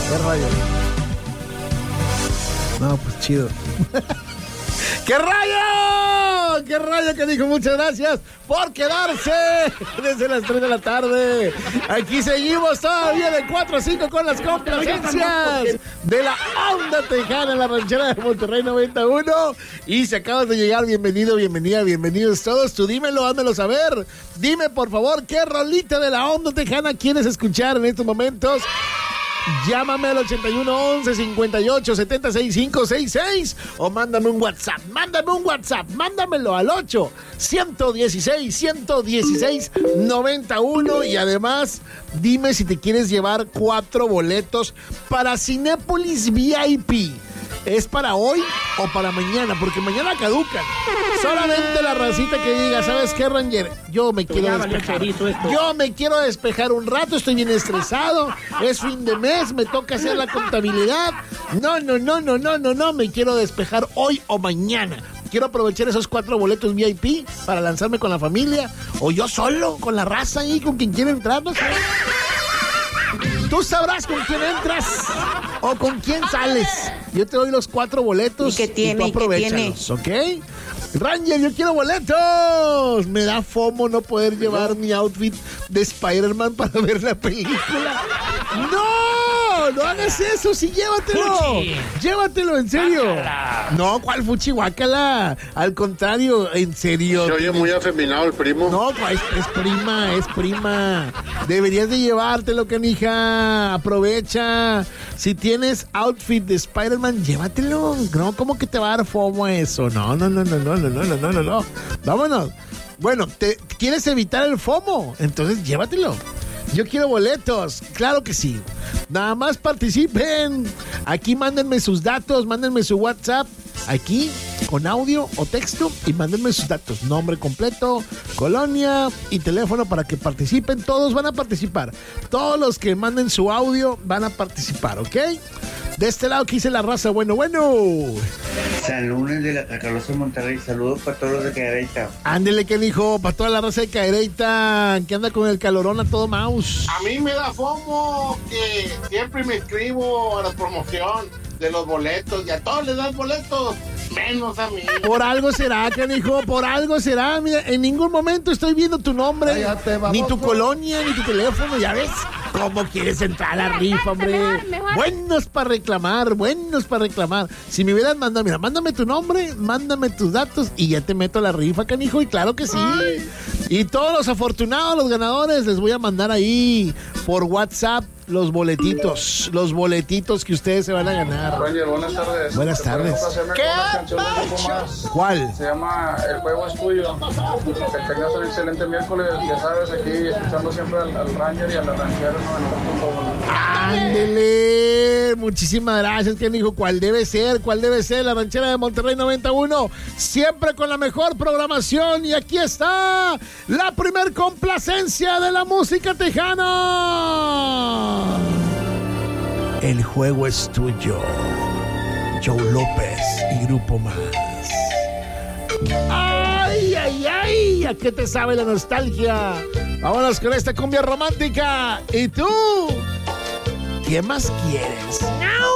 ¿Qué rayo? No, pues chido. ¡Qué rayo! ¡Qué rayo que dijo! Muchas gracias por quedarse desde las 3 de la tarde. Aquí seguimos todavía de 4 a 5 con las complacencias de la onda tejana en la ranchera de Monterrey 91. Y si acabas de llegar, bienvenido, bienvenida, bienvenidos todos. Tú dímelo, házmelo saber. Dime, por favor, qué rolita de la onda tejana quieres escuchar en estos momentos. Llámame al 81-11-58-76-566 o mándame un WhatsApp, mándamelo al 8-116-116-91 y además dime si te quieres llevar 4 boletos para Cinépolis VIP. ¿Es para hoy o para mañana? Porque mañana caducan. Solamente la racita que diga, ¿sabes qué, Ranger? Yo me quiero despejar. Yo me quiero despejar un rato, estoy bien estresado. Es fin de mes, me toca hacer la contabilidad. No, me quiero despejar hoy o mañana. Quiero aprovechar esos 4 boletos VIP para lanzarme con la familia. O yo solo, con la raza ahí, con quien quiera entrar, no sé. Tú sabrás con quién entras o con quién sales. Yo te doy los 4 boletos y tú aprovéchalos, ¿ok? Ranger, yo quiero boletos. Me da fomo no poder llevar mi outfit de Spider-Man para ver la película. No hagas eso, sí, llévatelo. Fuchi. Llévatelo, en serio. Guácala. No, ¿cuál fuchi, guácala? Al contrario, en serio. Se oye muy afeminado el primo. No, es prima. Deberías de llevártelo, canija. Aprovecha. Si tienes outfit de Spider-Man, llévatelo. No, ¿cómo que te va a dar fomo eso? No. Vámonos. Bueno, ¿quieres evitar el FOMO? Entonces llévatelo. Yo quiero boletos, claro que sí. Nada más participen. Aquí mándenme sus datos, mándenme su WhatsApp. Aquí, con audio o texto. Y mándenme sus datos, nombre completo, colonia y teléfono para que participen. Todos van a participar. Todos los que manden su audio van a participar, ¿ok? De este lado que hice la raza, bueno. Saludos de la Carlos de Monterrey, saludos para todos los de Cadereyta. Ándele, que dijo, para toda la raza de Cadereyta, que anda con el calorón a todo mouse. A mí me da fomo que siempre me inscribo a la promoción de los boletos y a todos les dan boletos, menos a mí. Por algo será, canijo, por algo será. Mira, en ningún momento estoy viendo tu nombre, ni tu colonia, ni tu teléfono, ¿ya ves? ¿Cómo quieres entrar a la rifa, hombre? Mejor. Buenos para reclamar. Si me hubieran mandado, mira, mándame tu nombre, mándame tus datos y ya te meto a la rifa, canijo, y claro que sí. Ay. Y todos los afortunados, los ganadores, les voy a mandar ahí por WhatsApp los boletitos que ustedes se van a ganar. Oye, buenas tardes. Buenas tardes. ¿Qué? ¿Cuál? Se llama El Juego es Tuyo. Que tengas un excelente miércoles, ya sabes, aquí escuchando siempre al Ranger y a la ranchera 90.1. Ándele, muchísimas gracias. ¿Quién dijo cuál debe ser? La ranchera de Monterrey 91, siempre con la mejor programación. Y aquí está la primer complacencia de la música tejana. El juego es tuyo. Joe López y Grupo Más. ¡Ay! ¿A qué te sabe la nostalgia? Vámonos con esta cumbia romántica. ¿Y tú? ¿Qué más quieres?